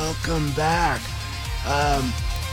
welcome back. Um,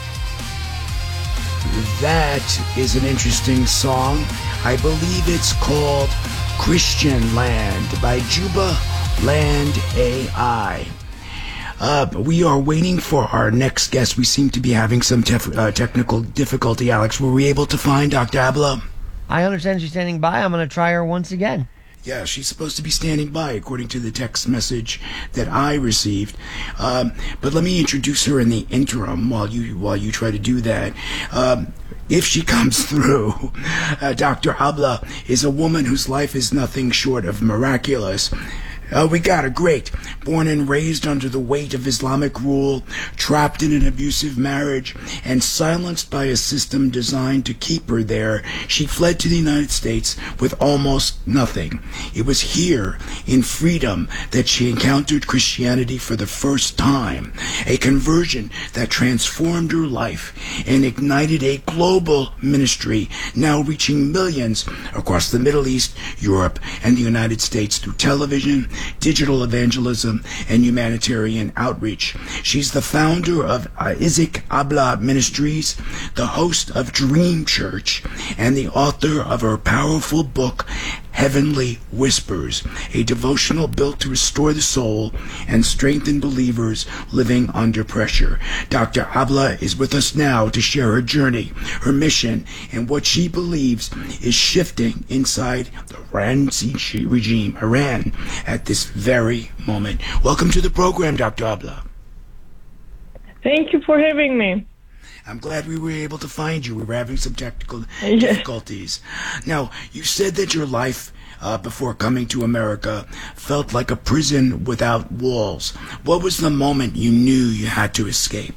that is an interesting song. I believe it's called Christian Land by Juba Land AI. We are waiting for our next guest. We seem to be having some technical difficulty, Alex. Were we able to find Dr. Abla? I understand she's standing by. I'm going to try her once again. Yeah, she's supposed to be standing by, according to the text message that I received. But let me introduce her in the interim while you try to do that. If she comes through, Dr. Abla is a woman whose life is nothing short of miraculous. We got her. Great. Born and raised under the weight of Islamic rule, trapped in an abusive marriage, and silenced by a system designed to keep her there, she fled to the United States with almost nothing. It was here, in freedom, that she encountered Christianity for the first time, a conversion that transformed her life and ignited a global ministry now reaching millions across the Middle East, Europe, and the United States through television, digital evangelism, and humanitarian outreach. She's the founder of Isaac Abla Ministries, the host of Dream Church, and the author of her powerful book, Heavenly Whispers, a devotional built to restore the soul and strengthen believers living under pressure. Dr. Abla is with us now to share her journey, her mission, and what she believes is shifting inside the Iran regime, Iran, at this very moment. Welcome to the program, Dr. Abla. Thank you for having me. I'm glad we were able to find you. We were having some technical difficulties. Now, you said that your life before coming to America felt like a prison without walls. What was the moment you knew you had to escape?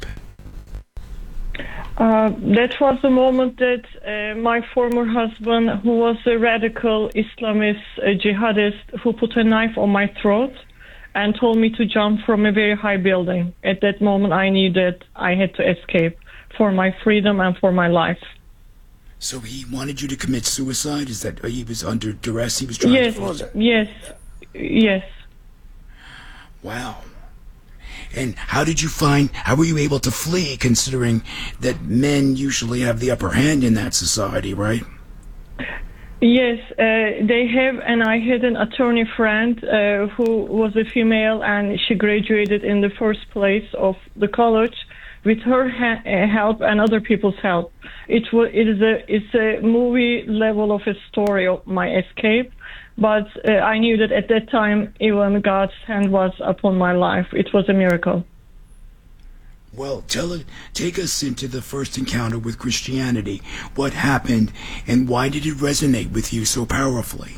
That was the moment that my former husband, who was a radical Islamist jihadist, who put a knife on my throat and told me to jump from a very high building. At that moment, I knew that I had to escape for my freedom and for my life. So he wanted you to commit suicide? Is that he was under duress? He was trying to force it? Yes. Wow. And how were you able to flee, considering that men usually have the upper hand in that society, right? Yes, they have, and I had an attorney friend who was a female, and she graduated in the first place of the college with her help and other people's help. It's a movie level of a story of my escape, but I knew that at that time, even God's hand was upon my life. It was a miracle. Well, take us into the first encounter with Christianity. What happened, and why did it resonate with you so powerfully?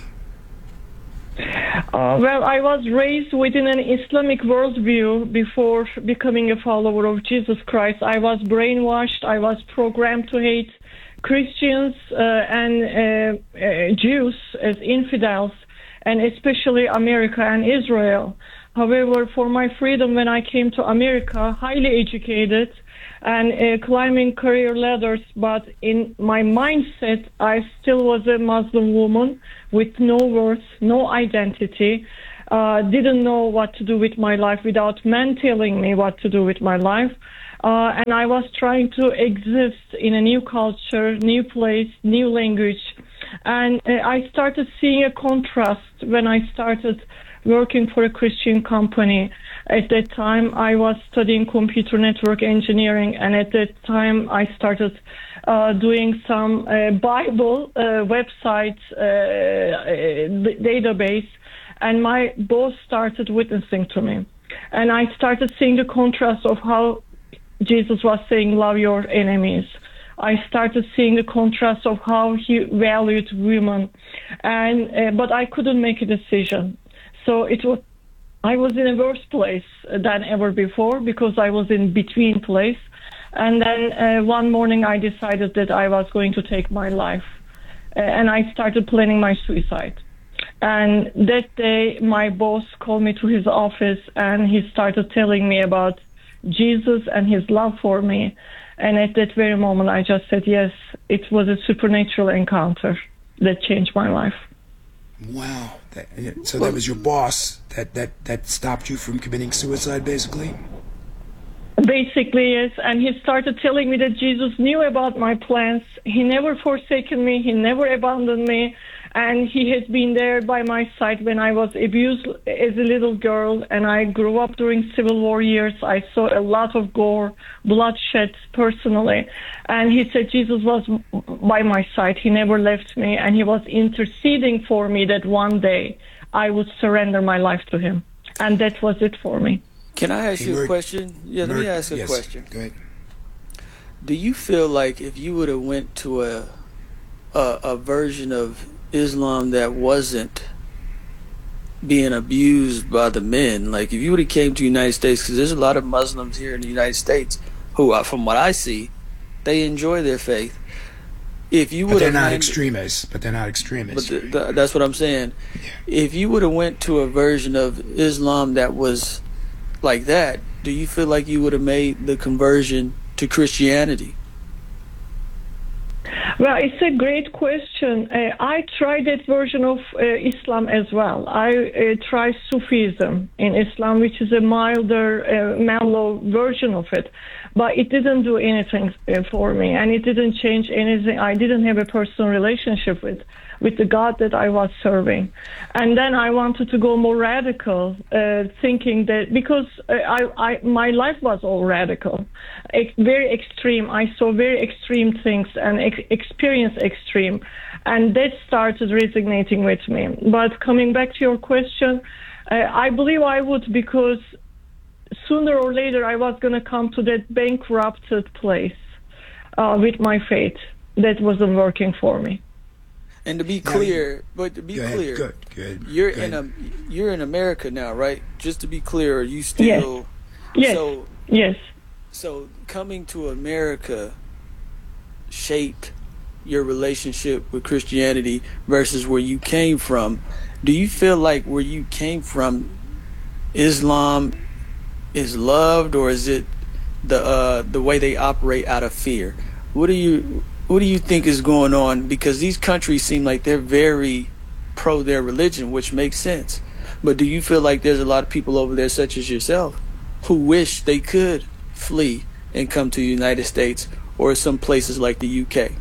Well, I was raised within an Islamic worldview before becoming a follower of Jesus Christ. I was brainwashed. I was programmed to hate Christians and Jews as infidels, and especially America and Israel. However, for my freedom, when I came to America, highly educated and climbing career ladders, but in my mindset, I still was a Muslim woman with no worth, no identity, didn't know what to do with my life without men telling me what to do with my life. And I was trying to exist in a new culture, new place, new language. And I started seeing a contrast when I started working for a Christian company. At that time, I was studying computer network engineering, and at that time, I started doing some Bible website database, and my boss started witnessing to me. And I started seeing the contrast of how Jesus was saying, love your enemies. I started seeing the contrast of how he valued women, and but I couldn't make a decision. So I was in a worse place than ever before because I was in between place. And then one morning I decided that I was going to take my life. And I started planning my suicide. And that day my boss called me to his office and he started telling me about Jesus and his love for me. And at that very moment I just said yes. It was a supernatural encounter that changed my life. Wow. So that was your boss that stopped you from committing suicide, basically? Basically, yes. And he started telling me that Jesus knew about my plans. He never forsaken me. He never abandoned me. And he has been there by my side when I was abused as a little girl. And I grew up during Civil War years. I saw a lot of gore, bloodshed personally. And he said Jesus was by my side. He never left me. And he was interceding for me that one day I would surrender my life to him. And that was it for me. Can I ask you a question? Yeah, let me ask a question. Go ahead. Do you feel like if you would have went to a version of Islam that wasn't being abused by the men, like if you would have came to the United States, because there's a lot of Muslims here in the United States who, from what I see, they enjoy their faith. If you would, but they're not extremists. But that's what I'm saying. Yeah. If you would have went to a version of Islam that was like that, do you feel like you would have made the conversion to Christianity? Well, it's a great question. I tried that version of Islam as well. I tried Sufism in Islam, which is a milder, mellow version of it. But it didn't do anything for me, and it didn't change anything. I didn't have a personal relationship with the God that I was serving. And then I wanted to go more radical, thinking that because my life was all radical, very extreme. I saw very extreme things and experienced extreme, and that started resonating with me. But coming back to your question, I believe I would, because sooner or later I was going to come to that bankrupted place with my faith that wasn't working for me. And to be clear, clear, good. You're in America now, right? Just to be clear, are you still? Yes. Yes. So coming to America shaped your relationship with Christianity versus where you came from. Do you feel like where you came from, Islam is loved, or is it the way they operate out of fear? What do you think is going on? Because these countries seem like they're very pro their religion, which makes sense. But do you feel like there's a lot of people over there, such as yourself, who wish they could flee and come to the United States or some places like the UK?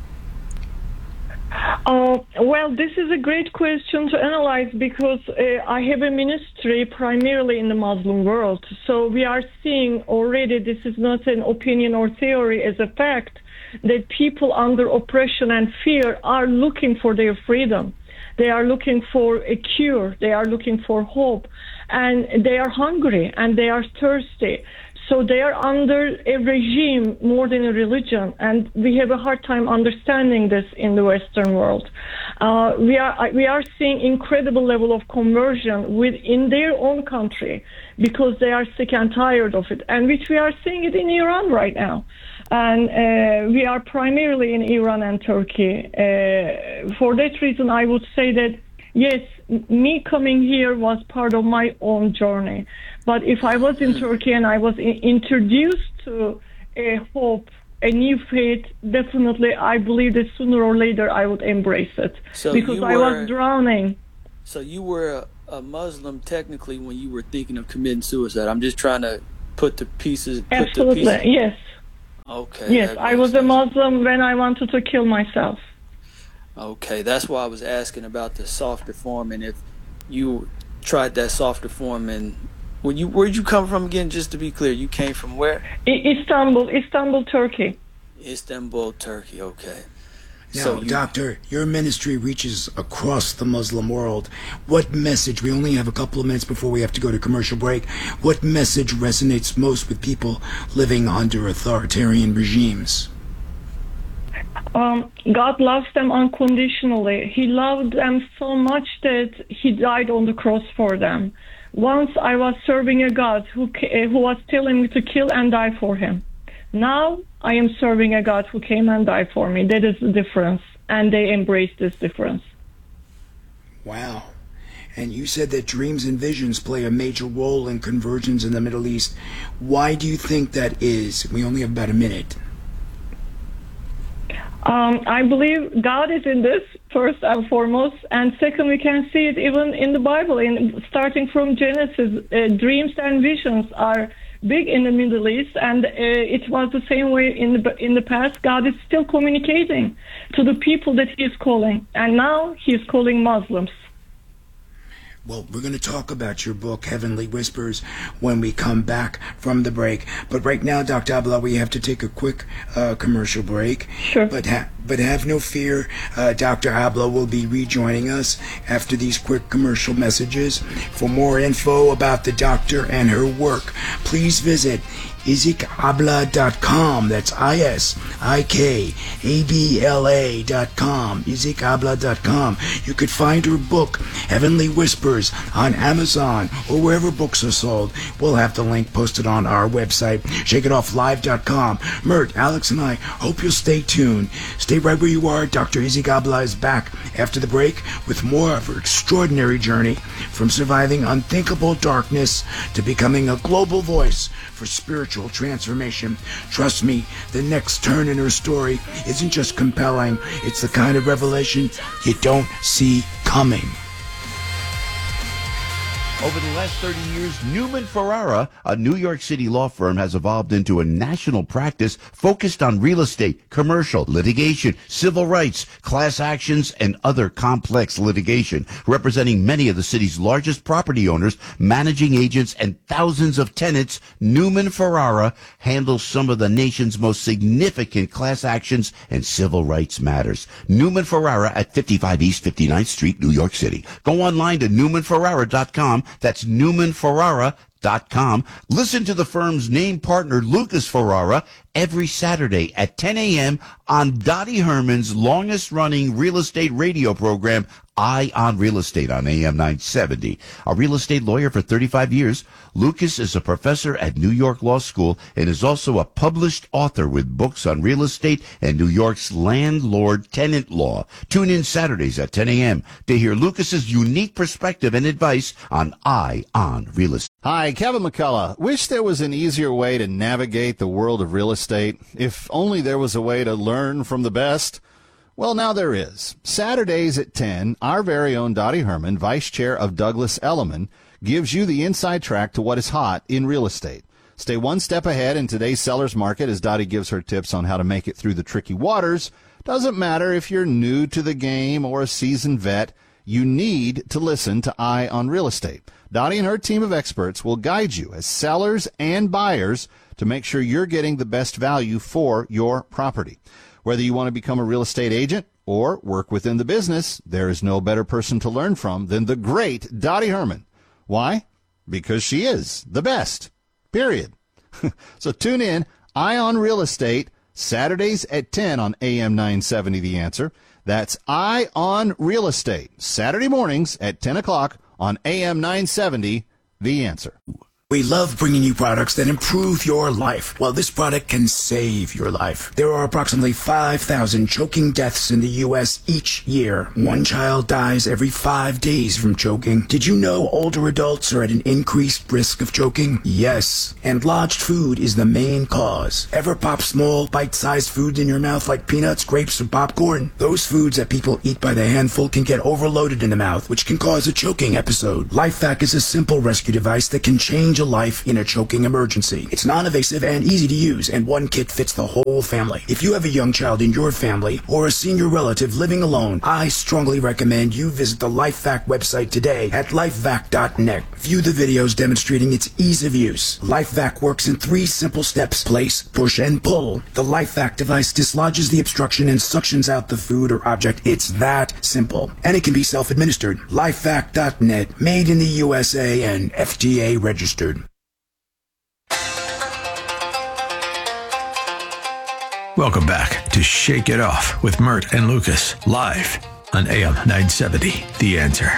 Well, this is a great question to analyze, because I have a ministry primarily in the Muslim world. So we are seeing already, this is not an opinion or theory, as a fact, that people under oppression and fear are looking for their freedom. They are looking for a cure. They are looking for hope. And they are hungry and they are thirsty. So they are under a regime more than a religion, and we have a hard time understanding this in the Western world. We are seeing incredible level of conversion within their own country, because they are sick and tired of it, and which we are seeing it in Iran right now. And we are primarily in Iran and Turkey. For that reason, I would say that, yes, me coming here was part of my own journey. But if I was in Turkey and I was introduced to a hope, a new faith, definitely I believe that sooner or later I would embrace it. Because I was drowning. So you were a Muslim technically when you were thinking of committing suicide. I'm just trying to put the pieces. Absolutely, yes. Okay. Yes, I was a Muslim when I wanted to kill myself. Okay, that's why I was asking about the softer form, and if you tried that softer form. And where'd you come from again? Just to be clear, you came from where? Istanbul, Turkey. Istanbul, Turkey. Okay. Now, Doctor, your ministry reaches across the Muslim world. What message, we only have a couple of minutes before we have to go to commercial break, what message resonates most with people living under authoritarian regimes? God loves them unconditionally. He loved them so much that he died on the cross for them. Once I was serving a God who was telling me to kill and die for him. Now I am serving a God who came and died for me. That is the difference, and they embrace this difference. Wow. And you said that dreams and visions play a major role in conversions in the Middle East. Why do you think that is? We only have about a minute. I believe God is in this, first and foremost, and second, we can see it even in the Bible. Starting from Genesis, dreams and visions are big in the Middle East, and it was the same way in the past. God is still communicating to the people that He is calling, and now He is calling Muslims. Well, we're going to talk about your book, Heavenly Whispers, when we come back from the break. But right now, Dr. Abla, we have to take a quick commercial break. Sure. But have no fear. Dr. Abla will be rejoining us after these quick commercial messages. For more info about the doctor and her work, please visit IsikAbla.com. That's IsikAbla.com. IsikAbla.com. You could find her book, Heavenly Whispers, on Amazon or wherever books are sold. We'll have the link posted on our website, ShakeItOffLive.com. Mert, Alex, and I hope you'll stay tuned. Stay right where you are. Dr. Isik Abla is back after the break with more of her extraordinary journey from surviving unthinkable darkness to becoming a global voice for spiritual transformation. Trust me, the next turn in her story isn't just compelling, it's the kind of revelation you don't see coming. Over the last 30 years, Newman Ferrara, a New York City law firm, has evolved into a national practice focused on real estate, commercial, litigation, civil rights, class actions, and other complex litigation, representing many of the city's largest property owners, managing agents, and thousands of tenants. Newman Ferrara handles some of the nation's most significant class actions and civil rights matters. Newman Ferrara at 55 East 59th Street, New York City. Go online to NewmanFerrara.com. That's NewmanFerrara.com. Listen to the firm's name partner, Lucas Ferrara, every Saturday at 10 a.m. on Dottie Herman's longest-running real estate radio program, Eye on Real Estate, on AM 970. A real estate lawyer for 35 years, Lucas is a professor at New York Law School and is also a published author with books on real estate and New York's landlord-tenant law. Tune in Saturdays at 10 a.m. to hear Lucas's unique perspective and advice on Eye on Real Estate. Hi, Kevin McCullough. Wish there was an easier way to navigate the world of real estate. If only there was a way to learn from the best. Well, now there is. Saturdays at 10, our very own Dottie Herman, Vice Chair of Douglas Elliman, gives you the inside track to what is hot in real estate. Stay one step ahead in today's seller's market as Dottie gives her tips on how to make it through the tricky waters. Doesn't matter if you're new to the game or a seasoned vet, you need to listen to Eye on Real Estate. Dottie and her team of experts will guide you as sellers and buyers to make sure you're getting the best value for your property. Whether you want to become a real estate agent or work within the business, there is no better person to learn from than the great Dottie Herman. Why? Because she is the best. Period. So tune in, Eye on Real Estate, Saturdays at 10 on AM 970 The Answer. That's Eye on Real Estate, Saturday mornings at 10 o'clock on AM 970 The Answer. We love bringing you products that improve your life. Well, this product can save your life. There are approximately 5,000 choking deaths in the U.S. each year. One child dies every 5 days from choking. Did you know older adults are at an increased risk of choking? Yes. And lodged food is the main cause. Ever pop small, bite-sized foods in your mouth like peanuts, grapes, or popcorn? Those foods that people eat by the handful can get overloaded in the mouth, which can cause a choking episode. LifeVac is a simple rescue device that can change a life in a choking emergency. It's non-invasive and easy to use, and one kit fits the whole family. If you have a young child in your family or a senior relative living alone, I strongly recommend you visit the LifeVac website today at lifevac.net. View the videos demonstrating its ease of use. LifeVac works in 3 simple steps: place, push, and pull. The LifeVac device dislodges the obstruction and suctions out the food or object. It's that simple. And it can be self-administered. LifeVac.net, made in the USA and FDA registered. Welcome back to Shake It Off with Mert and Lucas, live on AM 970, The Answer.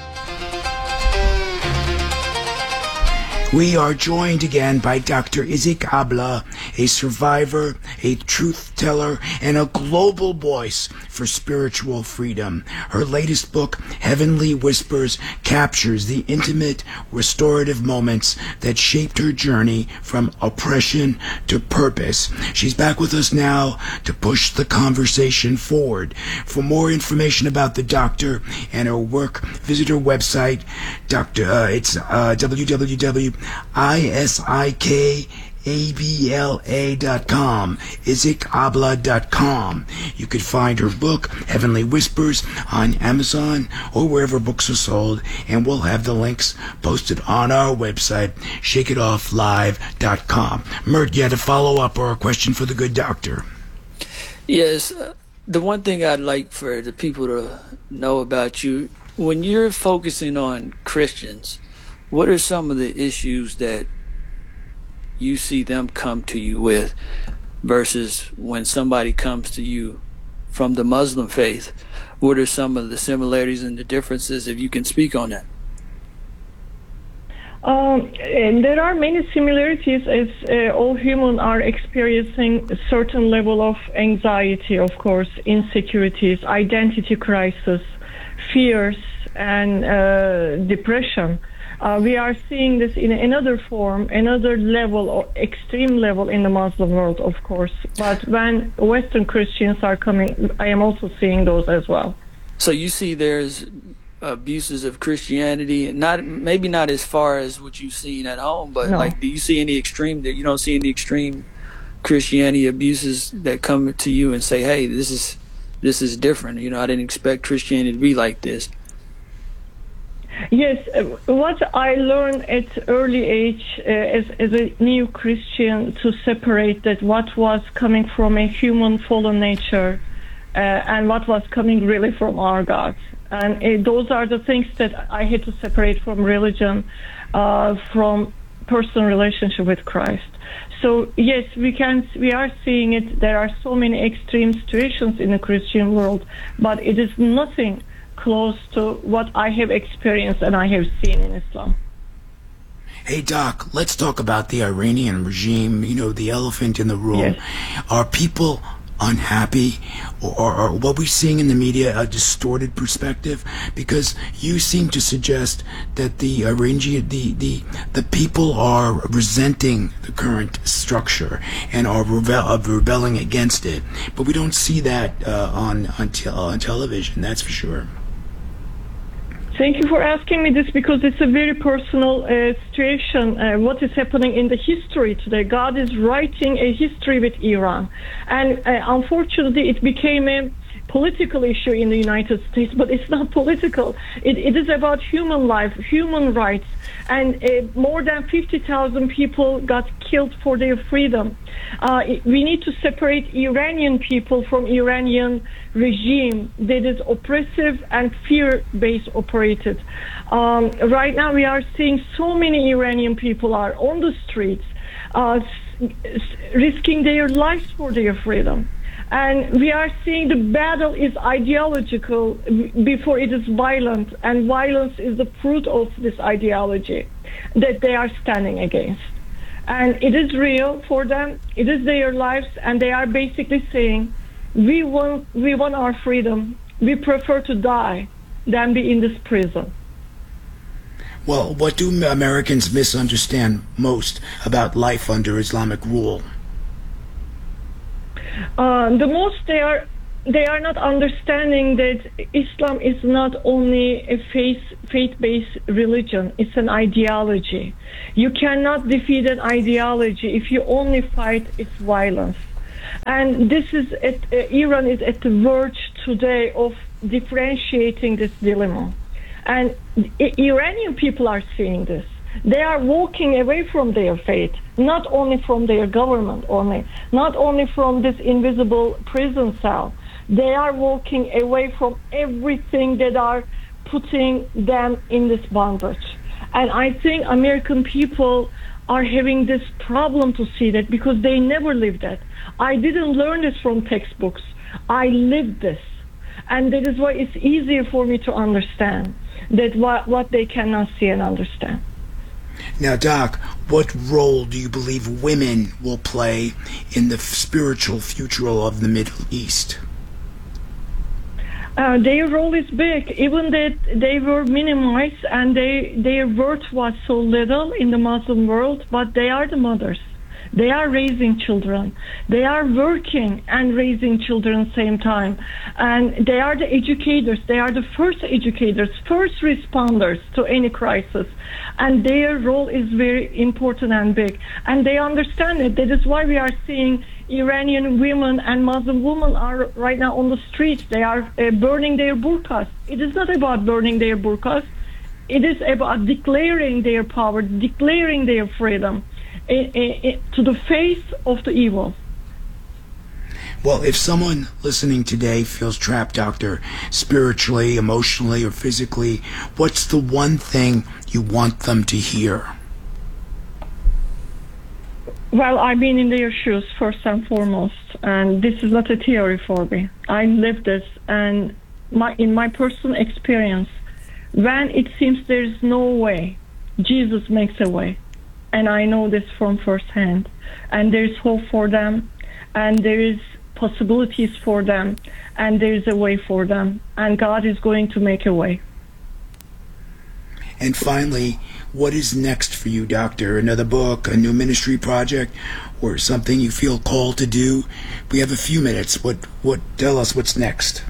We are joined again by Dr. Isik Abla, a survivor, a truth teller, and a global voice for spiritual freedom. Her latest book, Heavenly Whispers, captures the intimate, restorative moments that shaped her journey from oppression to purpose. She's back with us now to push the conversation forward. For more information about the doctor and her work, visit her website, it's www.isik ISIKABLA.com, izikabla.com. You could find her book, Heavenly Whispers, on Amazon or wherever books are sold, and we'll have the links posted on our website, shakeitofflive.com. Mert, you had a follow-up or a question for the good doctor? Yes. The one thing I'd like for the people to know about you, when you're focusing on Christians, what are some of the issues that you see them come to you with versus when somebody comes to you from the Muslim faith? What are some of the similarities and the differences, if you can speak on that? And there are many similarities, as all humans are experiencing a certain level of anxiety, of course, insecurities, identity crisis, fears, and depression. We are seeing this in another form, another level, or extreme level in the Muslim world, of course. But when Western Christians are coming, I am also seeing those as well. So you see there's abuses of Christianity, maybe not as far as what you've seen at home, but No. like, do you see any extreme, that you don't see any extreme Christianity abuses that come to you and say, hey, this is different, I didn't expect Christianity to be like this? Yes, what I learned at early age as a new Christian, to separate that what was coming from a human fallen nature and what was coming really from our God. And those are the things that I had to separate from religion, from personal relationship with Christ. So yes, we are seeing it. There are so many extreme situations in the Christian world, but it is nothing close to what I have experienced and I have seen in Islam. Hey, Doc, let's talk about the Iranian regime, the elephant in the room. Yes. Are people unhappy, or what we're seeing in the media a distorted perspective? Because you seem to suggest that the Iranian, the people are resenting the current structure and are rebelling against it, but we don't see that on television, that's for sure. Thank you for asking me this, because it's a very personal situation, what is happening in the history today. God is writing a history with Iran. And unfortunately, it became a political issue in the United States, but it's not political. It is about human life, human rights. And more than 50,000 people got killed for their freedom. We need to separate Iranian people from Iranian regime that is oppressive and fear-based operated. Right now we are seeing so many Iranian people are on the streets risking their lives for their freedom. And we are seeing the battle is ideological before it is violent, and violence is the fruit of this ideology that they are standing against. And it is real for them, it is their lives, and they are basically saying, we want our freedom, we prefer to die than be in this prison. Well, what do Americans misunderstand most about life under Islamic rule? The most they are not understanding that Islam is not only a faith-based religion, it's an ideology. You cannot defeat an ideology if you only fight its violence. And this is Iran is at the verge today of differentiating this dilemma. And Iranian people are seeing this. They are walking away from their faith, not only from their government only, not only from this invisible prison cell. They are walking away from everything that are putting them in this bondage. And I think American people are having this problem to see that, because they never lived that. I didn't learn this from textbooks. I lived this. And that is why it's easier for me to understand that what they cannot see and understand. Now, Doc, what role do you believe women will play in the spiritual future of the Middle East? Their role is big, even that they were minimized and their worth was so little in the Muslim world, but they are the mothers. They are raising children. They are working and raising children at the same time. And they are the educators. They are the first educators, first responders to any crisis. And their role is very important and big. And they understand it. That is why we are seeing Iranian women and Muslim women are right now on the streets. They are burning their burqas. It is not about burning their burqas. It is about declaring their power, declaring their freedom to the face of the evil. Well, if someone listening today feels trapped, Doctor, spiritually, emotionally, or physically, what's the one thing you want them to hear? Well, I've been in their shoes first and foremost, and this is not a theory for me. I live this, and in my personal experience, when it seems there is no way, Jesus makes a way. And I know this from first hand. And there is hope for them, and there is possibilities for them, and there is a way for them. And God is going to make a way. And finally, what is next for you, Doctor? Another book, a new ministry project, or something you feel called to do? We have a few minutes. Tell us what's next.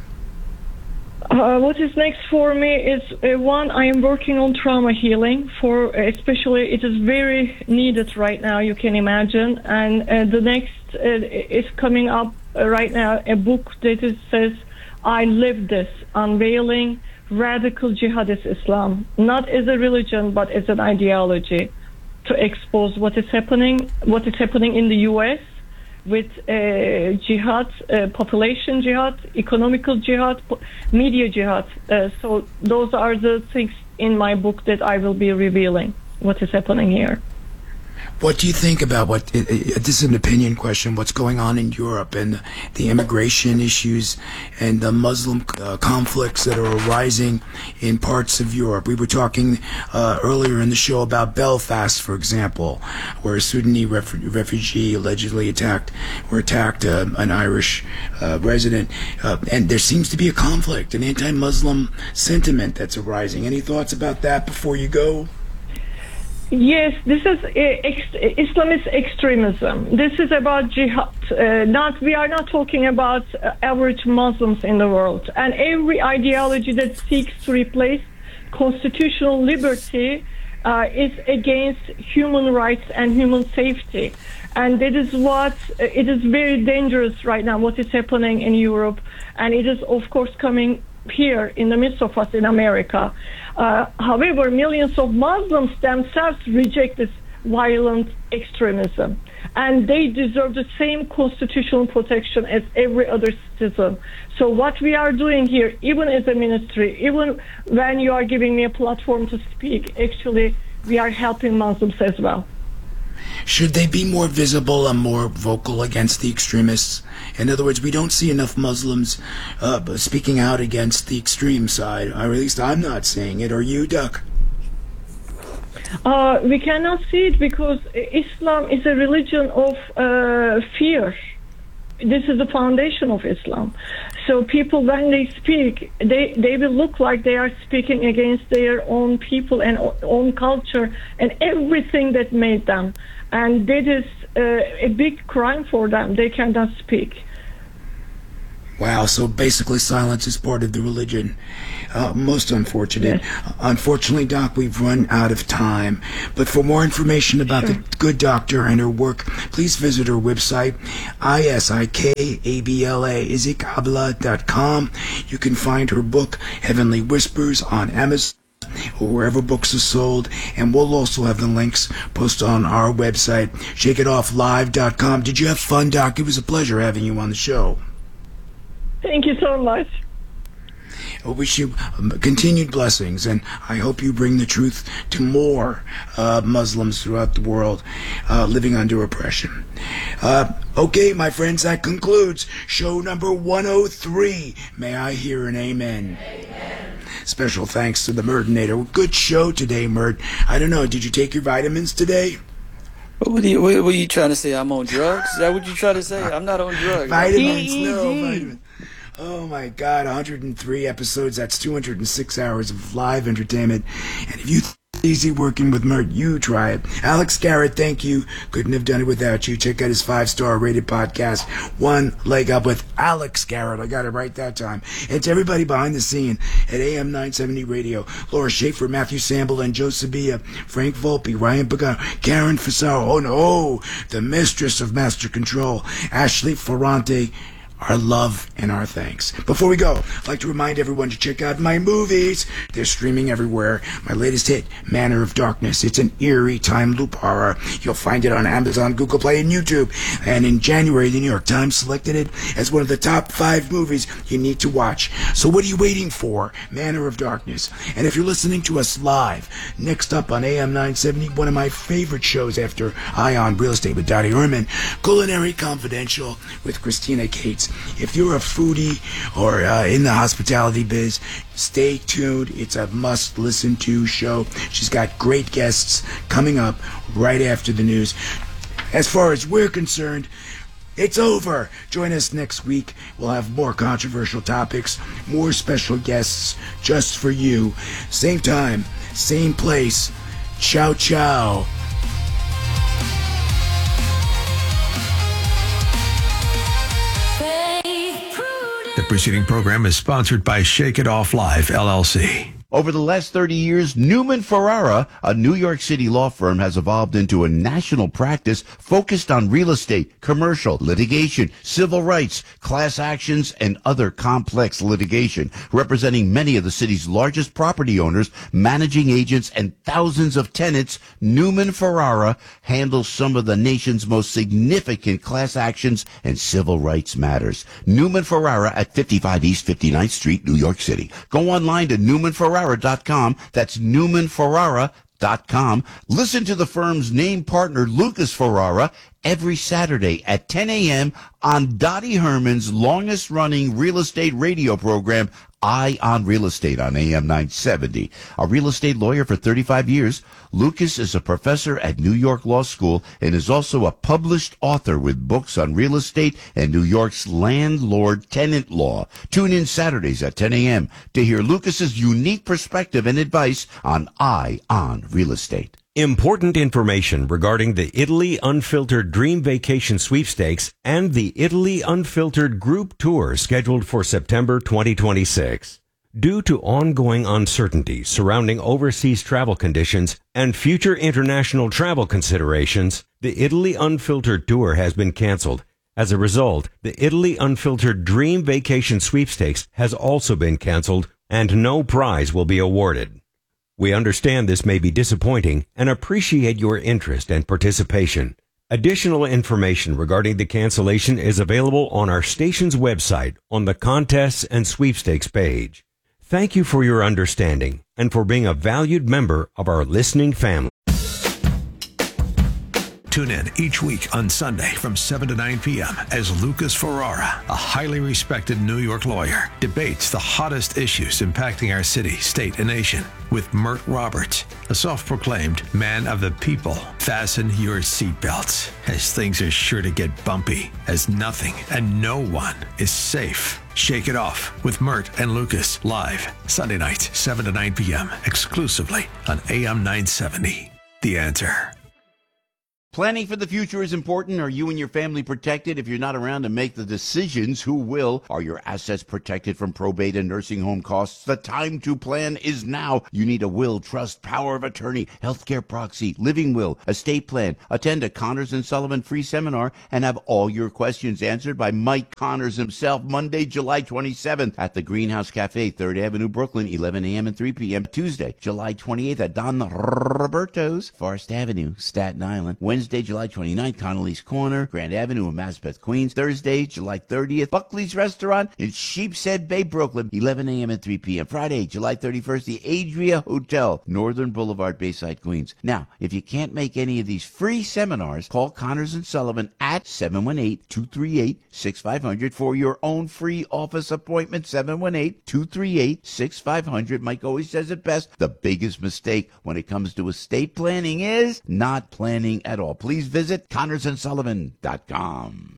What is next for me is, one, I am working on trauma healing, especially it is very needed right now, you can imagine. And the next is coming up right now, a book that says, I live this, unveiling radical jihadist Islam, not as a religion, but as an ideology, to expose what is happening in the U.S., with jihad, population jihad, economical jihad, media jihad. So those are the things in my book that I will be revealing what is happening here. What do you think about this is an opinion question, what's going on in Europe and the immigration issues and the Muslim conflicts that are arising in parts of Europe? We were talking earlier in the show about Belfast, for example, where a Sudanese refugee allegedly attacked an Irish resident. And there seems to be a conflict, an anti-Muslim sentiment that's arising. Any thoughts about that before you go? Yes, this is Islamist extremism. This is about jihad. We are not talking about average Muslims in the world. And every ideology that seeks to replace constitutional liberty is against human rights and human safety. And that is it is very dangerous right now, what is happening in Europe. And it is, of course, coming here in the midst of us in America. However, millions of Muslims themselves reject this violent extremism, and they deserve the same constitutional protection as every other citizen. So what we are doing here, even as a ministry, even when you are giving me a platform to speak, actually we are helping Muslims as well. Should they be more visible and more vocal against the extremists? In other words, we don't see enough Muslims speaking out against the extreme side, or at least I'm not seeing it. Are you, Duck? We cannot see it because Islam is a religion of fear. This is the foundation of Islam. So people, when they speak, they will look like they are speaking against their own people and own culture and everything that made them. And that is a big crime for them. They cannot speak. Wow, so basically silence is part of the religion. Most unfortunate. Yes. Unfortunately, Doc, we've run out of time. But for more information about the good doctor and her work, please visit her website, isikabla.com. You can find her book, Heavenly Whispers, on Amazon or wherever books are sold. And we'll also have the links posted on our website, shakeitofflive.com. Did you have fun, Doc? It was a pleasure having you on the show. Thank you so much. I wish you continued blessings, and I hope you bring the truth to more Muslims throughout the world living under oppression. Okay, my friends, that concludes show number 103. May I hear an amen? Amen. Special thanks to the Murdinator. Good show today, Murd. I don't know, did you take your vitamins today? What are you trying to say? I'm on drugs? Is that what you're trying to say? I'm not on drugs. Vitamins, no, vitamins. Oh my God, 103 episodes. That's 206 hours of live entertainment. And if you Easy working with Mert. You try it. Alex Garrett, thank you. Couldn't have done it without you. Check out his 5-star rated podcast, One Leg Up with Alex Garrett. I got it right that time. And to everybody behind the scene at AM 970 Radio, Laura Schaefer, Matthew Samble, and Joe Sabia, Frank Volpe, Ryan Pagano, Karen Fasaro, oh no, the mistress of Master Control, Ashley Ferrante, our love and our thanks. Before we go, I'd like to remind everyone to check out my movies. They're streaming everywhere. My latest hit, Manor of Darkness. It's an eerie time loop horror. You'll find it on Amazon, Google Play, and YouTube. And in January, the New York Times selected it as one of the top 5 movies you need to watch. So what are you waiting for? Manor of Darkness. And if you're listening to us live, next up on AM 970, one of my favorite shows after Ion Real Estate with Dottie Herman, Culinary Confidential with Christina Cates. If you're a foodie or in the hospitality biz, stay tuned. It's a must-listen-to show. She's got great guests coming up right after the news. As far as we're concerned, it's over. Join us next week. We'll have more controversial topics, more special guests just for you. Same time, same place. Ciao, ciao. The preceding program is sponsored by Shake It Off Live, LLC. Over the last 30 years, Newman Ferrara, a New York City law firm, has evolved into a national practice focused on real estate, commercial, litigation, civil rights, class actions, and other complex litigation, representing many of the city's largest property owners, managing agents, and thousands of tenants. Newman Ferrara handles some of the nation's most significant class actions and civil rights matters. Newman Ferrara at 55 East 59th Street, New York City. Go online to NewmanFerrara.com. That's NewmanFerrara.com. Listen to the firm's name partner, Lucas Ferrara, every Saturday at 10 a.m. on Dottie Herman's longest-running real estate radio program, Eye on Real Estate on AM 970. A real estate lawyer for 35 years, Lucas is a professor at New York Law School and is also a published author with books on real estate and New York's landlord-tenant law. Tune in Saturdays at 10 a.m. to hear Lucas's unique perspective and advice on Eye on Real Estate. Important information regarding the Italy Unfiltered Dream Vacation Sweepstakes and the Italy Unfiltered Group Tour scheduled for September 2026. Due to ongoing uncertainty surrounding overseas travel conditions and future international travel considerations, the Italy Unfiltered Tour has been canceled. As a result, the Italy Unfiltered Dream Vacation Sweepstakes has also been canceled and no prize will be awarded. We understand this may be disappointing and appreciate your interest and participation. Additional information regarding the cancellation is available on our station's website on the Contests and Sweepstakes page. Thank you for your understanding and for being a valued member of our listening family. Tune in each week on Sunday from 7 to 9 p.m. as Lucas Ferrara, a highly respected New York lawyer, debates the hottest issues impacting our city, state, and nation with Mert Roberts, a self-proclaimed man of the people. Fasten your seatbelts, as things are sure to get bumpy, as nothing and no one is safe. Shake It Off with Mert and Lucas, live Sunday nights, 7 to 9 p.m., exclusively on AM 970. The Answer. Planning for the future is important. Are you and your family protected? If you're not around to make the decisions, who will? Are your assets protected from probate and nursing home costs? The time to plan is now. You need a will, trust, power of attorney, healthcare proxy, living will, estate plan. Attend a Connors & Sullivan free seminar and have all your questions answered by Mike Connors himself, Monday, July 27th at the Greenhouse Cafe, 3rd Avenue, Brooklyn, 11 a.m. and 3 p.m. Tuesday, July 28th at Don Roberto's, Forest Avenue, Staten Island. Wednesday, July 29th, Connolly's Corner, Grand Avenue in Maspeth, Queens. Thursday, July 30th, Buckley's Restaurant in Sheepshead Bay, Brooklyn, 11 a.m. and 3 p.m. Friday, July 31st, the Adria Hotel, Northern Boulevard, Bayside, Queens. Now, if you can't make any of these free seminars, call Connors & Sullivan at 718-238-6500 for your own free office appointment, 718-238-6500. Mike always says it best. The biggest mistake when it comes to estate planning is not planning at all. Please visit ConnorsandSullivan.com.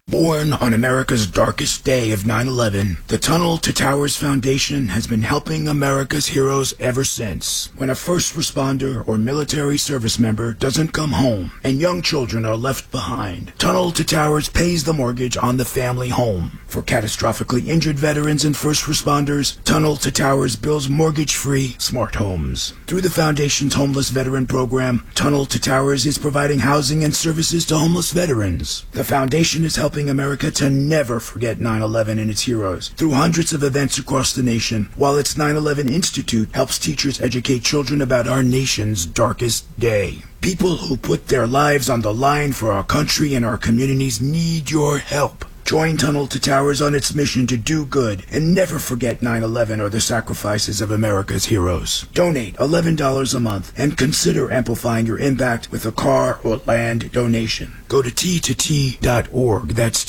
Born on America's darkest day of 9/11, the Tunnel to Towers Foundation has been helping America's heroes ever since. When a first responder or military service member doesn't come home and young children are left behind, Tunnel to Towers pays the mortgage on the family home. For catastrophically injured veterans and first responders, Tunnel to Towers builds mortgage-free smart homes. Through the Foundation's Homeless Veteran Program, Tunnel to Towers is providing housing and services to homeless veterans. The Foundation is helping America to never forget 9/11 and its heroes through hundreds of events across the nation, while its 9/11 Institute helps teachers educate children about our nation's darkest day. People who put their lives on the line for our country and our communities need your help. Join Tunnel to Towers on its mission to do good and never forget 9/11 or the sacrifices of America's heroes. Donate $11 a month and consider amplifying your impact with a car or land donation. Go to T2T.org. That's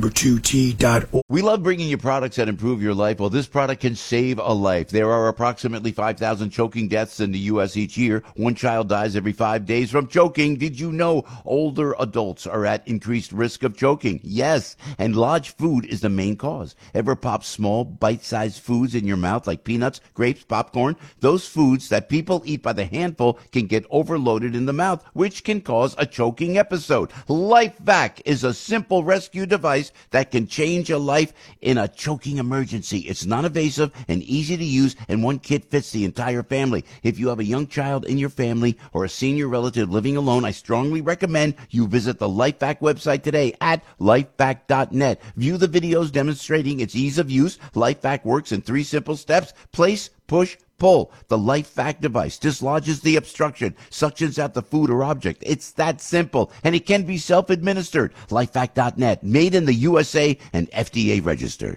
T2T.org. We love bringing you products that improve your life. Well, this product can save a life. There are approximately 5,000 choking deaths in the U.S. each year. One child dies every 5 days from choking. Did you know older adults are at increased risk of choking? Yes, and large food is the main cause. Ever pop small, bite-sized foods in your mouth like peanuts, grapes, popcorn? Those foods that people eat by the handful can get overloaded in the mouth, which can cause a choking episode. LifeVac is a simple rescue device that can change a life in a choking emergency. It's non-invasive and easy to use, and one kit fits the entire family. If you have a young child in your family or a senior relative living alone, I strongly recommend you visit the LifeVac website today at lifevac.net. View the videos demonstrating its ease of use. LifeVac works in 3 simple steps: place, push, pull. The LifeVac device dislodges the obstruction, suctions out the food or object. It's that simple, and it can be self-administered. LifeVac.net, made in the USA and FDA registered.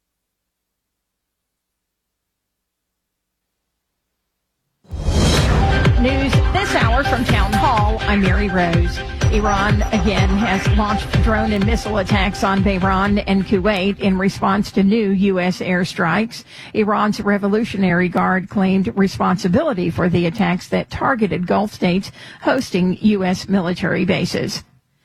News this hour from Town Hall. I'm Mary Rose. Iran again has launched drone and missile attacks on Bahrain and Kuwait in response to new U.S. airstrikes. Iran's Revolutionary Guard claimed responsibility for the attacks that targeted Gulf states hosting U.S. military bases.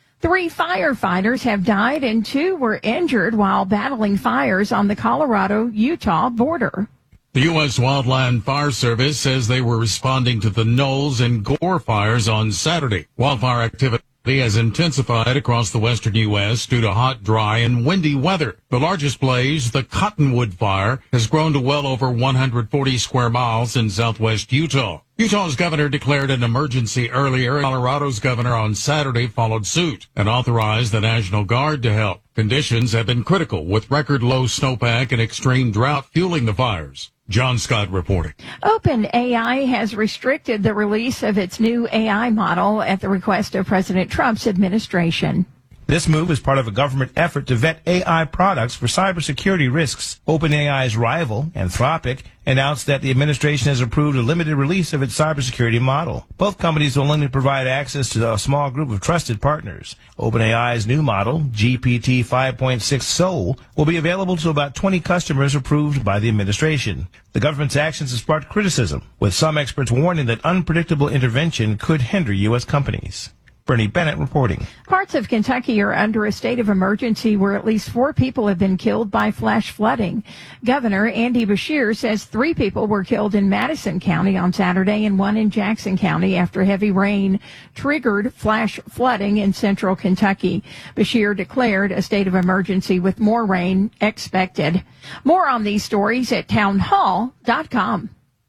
3 firefighters have died and 2 were injured while battling fires on the Colorado-Utah border. The U.S. Wildland Fire Service says they were responding to the Knowles and Gore fires on Saturday. Wildfire activity has intensified across the western U.S. due to hot, dry, and windy weather. The largest blaze, the Cottonwood Fire, has grown to well over 140 square miles in southwest Utah. Utah's governor declared an emergency earlier. Colorado's governor on Saturday followed suit and authorized the National Guard to help. Conditions have been critical, with record low snowpack and extreme drought fueling the fires. John Scott reporting. OpenAI has restricted the release of its new AI model at the request of President Trump's administration. This move is part of a government effort to vet AI products for cybersecurity risks. OpenAI's rival, Anthropic, announced that the administration has approved a limited release of its cybersecurity model. Both companies will only provide access to a small group of trusted partners. OpenAI's new model, GPT 5.6 Soul, will be available to about 20 customers approved by the administration. The government's actions have sparked criticism, with some experts warning that unpredictable intervention could hinder U.S. companies. Bernie Bennett reporting. Parts of Kentucky are under a state of emergency where at least 4 people have been killed by flash flooding. Governor Andy Beshear says 3 people were killed in Madison County on Saturday and 1 in Jackson County after heavy rain triggered flash flooding in central Kentucky. Beshear declared a state of emergency with more rain expected. More on these stories at townhall.com.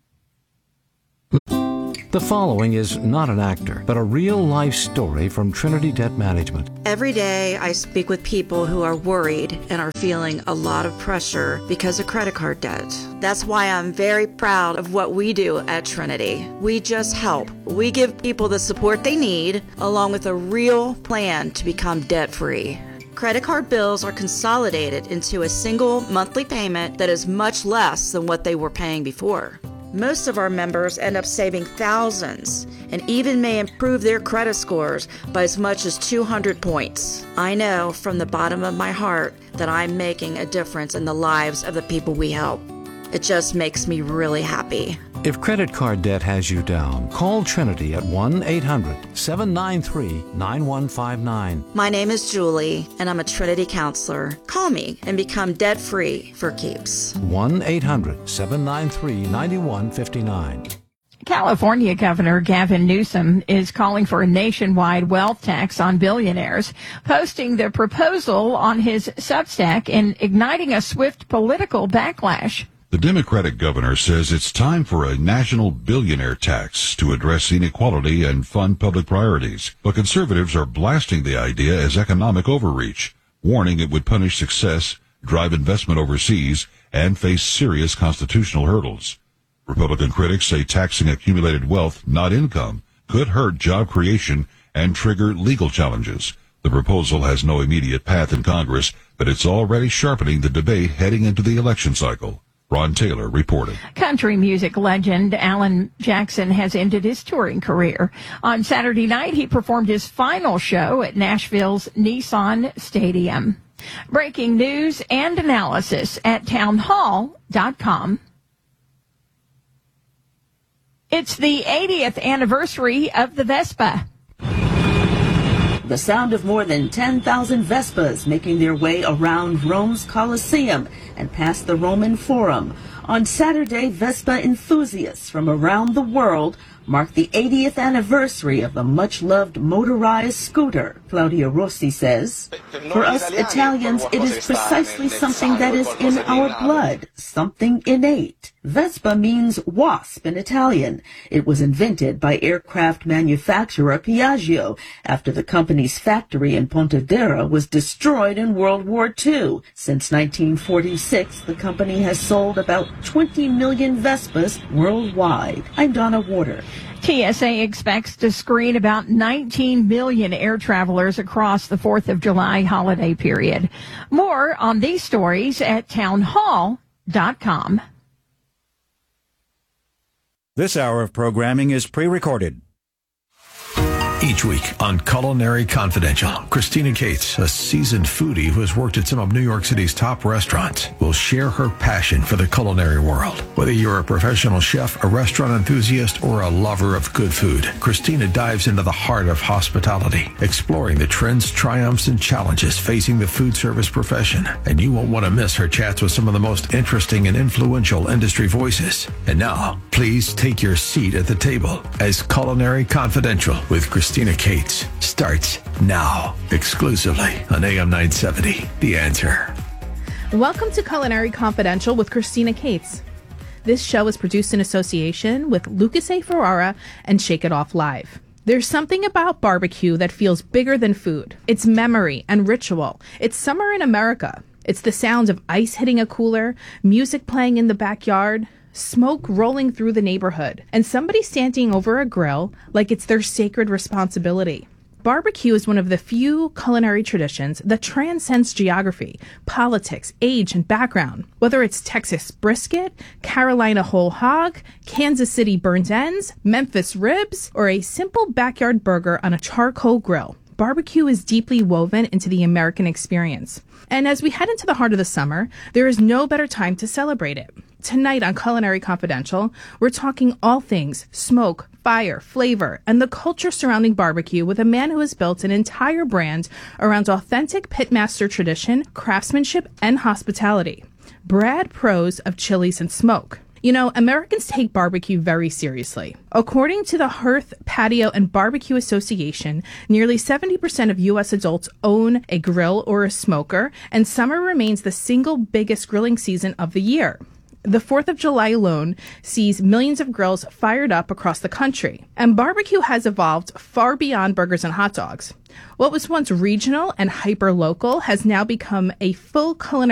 The following is not an actor, but a real-life story from Trinity Debt Management. Every day I speak with people who are worried and are feeling a lot of pressure because of credit card debt. That's why I'm very proud of what we do at Trinity. We just help. We give people the support they need, along with a real plan to become debt-free. Credit card bills are consolidated into a single monthly payment that is much less than what they were paying before. Most of our members end up saving thousands and even may improve their credit scores by as much as 200 points. I know from the bottom of my heart that I'm making a difference in the lives of the people we help. It just makes me really happy. If credit card debt has you down, call Trinity at 1-800-793-9159. My name is Julie, and I'm a Trinity counselor. Call me and become debt-free for keeps. 1-800-793-9159. California Governor Gavin Newsom is calling for a nationwide wealth tax on billionaires, posting the proposal on his Substack and igniting a swift political backlash. The Democratic governor says it's time for a national billionaire tax to address inequality and fund public priorities. But conservatives are blasting the idea as economic overreach, warning it would punish success, drive investment overseas, and face serious constitutional hurdles. Republican critics say taxing accumulated wealth, not income, could hurt job creation and trigger legal challenges. The proposal has no immediate path in Congress, but it's already sharpening the debate heading into the election cycle. Ron Taylor reported. Country music legend Alan Jackson has ended his touring career. On Saturday night, he performed his final show at Nashville's Nissan Stadium. Breaking news and analysis at townhall.com. It's the 80th anniversary of the Vespa. The sound of more than 10,000 Vespas making their way around Rome's Colosseum and past the Roman Forum. On Saturday, Vespa enthusiasts from around the world marked the 80th anniversary of the much-loved motorized scooter. Claudia Rossi says, "For us Italians, it is precisely something that is in our blood, something innate. Vespa means wasp in Italian. It was invented by aircraft manufacturer Piaggio after the company's factory in Pontedera was destroyed in World War II. Since 1946, the company has sold about 20 million Vespas worldwide." I'm Donna Warder. TSA expects to screen about 19 million air travelers across the 4th of July holiday period. More on these stories at townhall.com. This hour of programming is pre-recorded. Each week on Culinary Confidential, Christina Cates, a seasoned foodie who has worked at some of New York City's top restaurants, will share her passion for the culinary world. Whether you're a professional chef, a restaurant enthusiast, or a lover of good food, Christina dives into the heart of hospitality, exploring the trends, triumphs, and challenges facing the food service profession. And you won't want to miss her chats with some of the most interesting and influential industry voices. And now, please take your seat at the table as Culinary Confidential with Christina Cates starts now, exclusively on AM 970, The Answer. Welcome to Culinary Confidential with Christina Cates. This show is produced in association with Lucas A. Ferrara and Shake It Off Live. There's something about barbecue that feels bigger than food. It's memory and ritual. It's summer in America. It's the sounds of ice hitting a cooler, music playing in the backyard, smoke rolling through the neighborhood, and somebody standing over a grill like it's their sacred responsibility. Barbecue is one of the few culinary traditions that transcends geography, politics, age, and background. Whether it's Texas brisket, Carolina whole hog, Kansas City burnt ends, Memphis ribs, or a simple backyard burger on a charcoal grill, barbecue is deeply woven into the American experience. And as we head into the heart of the summer, there is no better time to celebrate it. Tonight on Culinary Confidential, we're talking all things smoke, fire, flavor, and the culture surrounding barbecue with a man who has built an entire brand around authentic pitmaster tradition, craftsmanship, and hospitality. Brad Prose of Chili's and Smoke. You know, Americans take barbecue very seriously. According to the Hearth, Patio, and Barbecue Association, nearly 70% of U.S. adults own a grill or a smoker, and summer remains the single biggest grilling season of the year. The 4th of July alone sees millions of grills fired up across the country. And barbecue has evolved far beyond burgers and hot dogs. What was once regional and hyper-local has now become a full culinary